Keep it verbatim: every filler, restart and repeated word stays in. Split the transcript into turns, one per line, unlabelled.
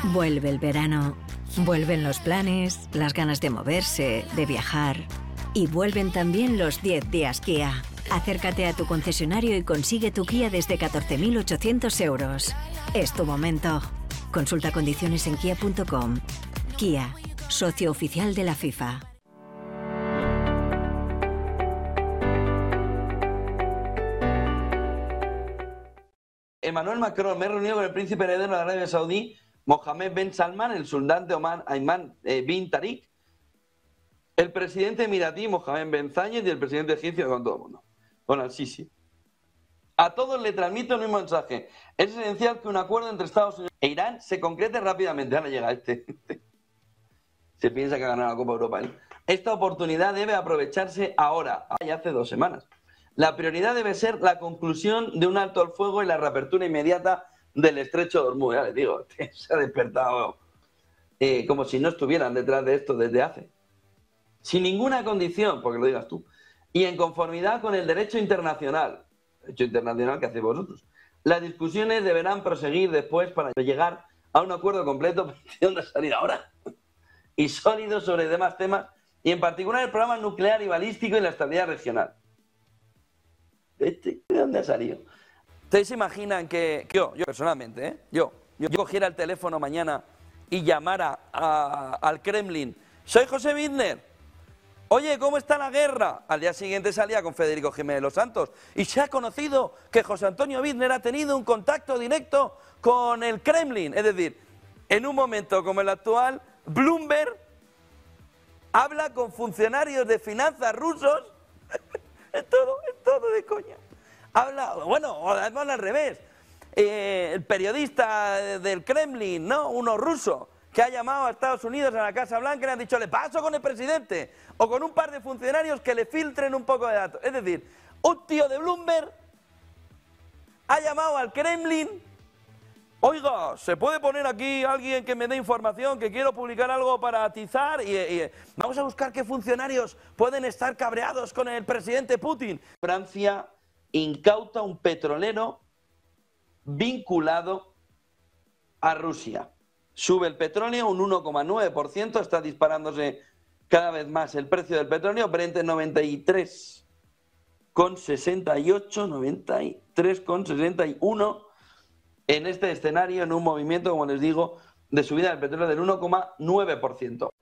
Vuelve el verano, vuelven los planes, las ganas de moverse, de viajar y vuelven también los diez días Kia. Acércate a tu concesionario y consigue tu Kia desde catorce mil ochocientos euros. Es tu momento. Consulta condiciones en kia punto com. Kia, socio oficial de la FIFA.
Emmanuel Macron, me he reunido con el príncipe heredero de Arabia Saudí, Mohammed Ben Salman, el sultán de Omán, Ayman eh, bin Tariq, el presidente emiratí, Mohammed Ben Zayed, y el presidente egipcio, con todo el mundo, con Al-Sisi. A todos le transmito el mismo mensaje. Es esencial que un acuerdo entre Estados Unidos e Irán se concrete rápidamente. Ahora llega este. Se piensa que ha ganado la Copa Europa. ¿eh? Esta oportunidad debe aprovecharse ahora, ya hace dos semanas. La prioridad debe ser la conclusión de un alto al fuego y la reapertura inmediata del estrecho de Hormuz. Ya les digo, se ha despertado eh, como si no estuvieran detrás de esto desde hace. Sin ninguna condición, porque lo digas tú, y en conformidad con el derecho internacional, derecho internacional que hacéis vosotros. Las discusiones deberán proseguir después para llegar a un acuerdo completo de dónde salir ahora y sólido sobre demás temas, y en particular el programa nuclear y balístico y la estabilidad regional. Este, ¿de dónde ha salido? ¿Ustedes se imaginan que, que yo, yo personalmente, ¿eh? yo, yo, yo cogiera el teléfono mañana y llamara a, al Kremlin? Soy José Widmer. Oye, ¿cómo está la guerra? Al día siguiente salía con Federico Jiménez Los Santos y se ha conocido que José Antonio Widmer ha tenido un contacto directo con el Kremlin. Es decir, en un momento como el actual, Bloomberg habla con funcionarios de finanzas rusos. Es todo, es todo de coña. Habla, bueno, además al revés. Eh, el periodista del Kremlin, ¿no? Uno ruso, que ha llamado a Estados Unidos, a la Casa Blanca, y le han dicho, le paso con el presidente, o con un par de funcionarios que le filtren un poco de datos. Es decir, un tío de Bloomberg ha llamado al Kremlin. Oiga, ¿se puede poner aquí alguien que me dé información, que quiero publicar algo para atizar? Y, y vamos a buscar qué funcionarios pueden estar cabreados con el presidente Putin. Francia incauta un petrolero vinculado a Rusia. Sube el petróleo un uno coma nueve por ciento, está disparándose cada vez más el precio del petróleo, Brent noventa y tres coma sesenta y ocho, noventa y tres coma sesenta y uno. En este escenario, en un movimiento, como les digo, de subida del petróleo del uno coma nueve por ciento.